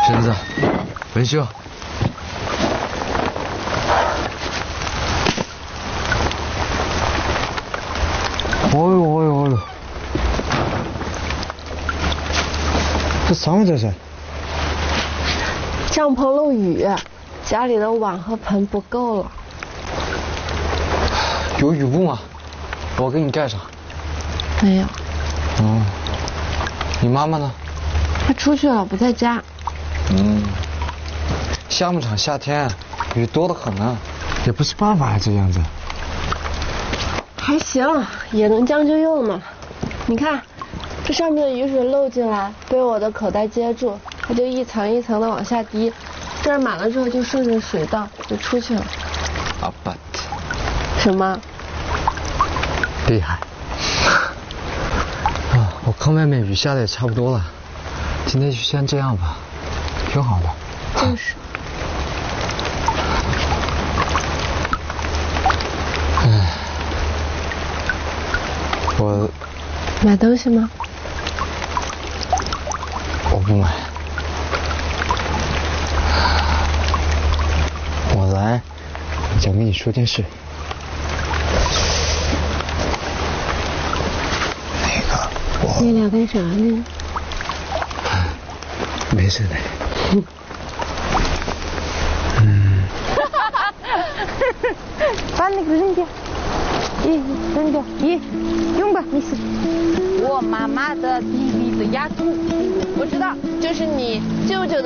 婶子，文秀。哦呦，这啥玩意这是？ 帐篷漏雨，家里的碗和盆不够了。 有雨布吗？我给你盖上。 没有。 哦，你妈妈呢？ 她出去了，不在家。 夏牧场夏天雨多得很呢，也不是办法呀，这样子。 还行，也能将就用呢。你看，这上面的雨水漏进来，被我的口袋接住，它就一层一层的往下滴，这儿满了之后就顺着水道就出去了。 啊不， 什么？ 厉害！啊，我看外面雨下的也差不多了，今天就先这样吧，挺好的。 就是。 我买东西吗？ 我不买，我来想跟你说件事。 你俩干啥呢？ 没事的。 把那个扔掉，扔掉，用吧，没事。我妈妈的弟弟的牙痛，我知道， 就是你舅舅的。